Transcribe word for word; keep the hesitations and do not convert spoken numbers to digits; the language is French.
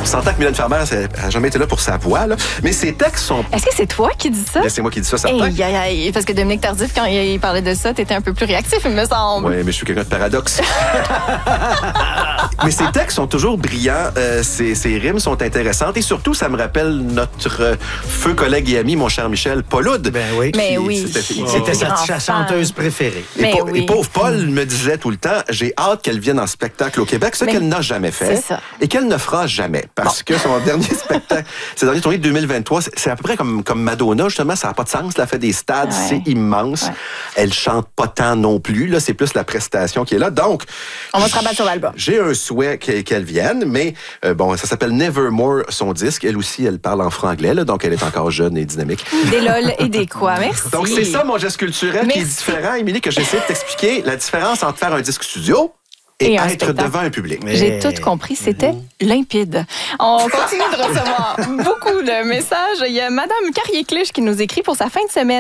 s'entend que Mylène Farmer n'a jamais été là pour sa voix, là. Mais ses textes sont... Est-ce que c'est toi qui dis ça? Ben, c'est moi qui dis ça, certain. Hey, aïe, aïe, parce que Dominique Tardif, quand il parlait de ça, t'étais un peu plus réactif, il me semble. Oui, mais je suis quelqu'un de paradoxe. Mais ses textes sont toujours brillants, euh, ses, ses rimes sont intéressantes et surtout, ça me rappelle notre euh, feu collègue et ami, mon cher Michel Pauloud. Ben oui. Mais qui, oui. C'était, Oh. C'était sa, grand sa fan. chanteuse préférée. Et, Mais pa- oui. et pauvre Paul me disait tout le temps, j'ai hâte qu'elle vienne en spectacle au Québec, ce Mais qu'elle n'a jamais fait c'est ça. et qu'elle ne fera jamais. Parce que son dernier spectacle, ses derniers tournées de deux mille vingt-trois, c'est, c'est à peu près comme, comme Madonna, justement, ça n'a pas de sens. Elle a fait des stades, Ouais. c'est immense. Ouais. Elle chante pas tant non plus, là, c'est plus la prestation qui est là. Donc, On va se rabattre sur l'album. j'ai un souhait qu'elle, qu'elle vienne, mais euh, bon, ça s'appelle Nevermore, son disque. Elle aussi, elle parle en franglais, là, donc elle est encore jeune et dynamique. Des lol et des quoi, merci. Donc, c'est ça mon geste culturel qui est Merci. différent, Émilie, que j'essaie de t'expliquer la différence entre faire un disque studio et, Et un être spectacle. devant un public. J'ai tout compris, c'était limpide. On continue de recevoir beaucoup de messages. Il y a Madame Carrier-Clich qui nous écrit pour sa fin de semaine.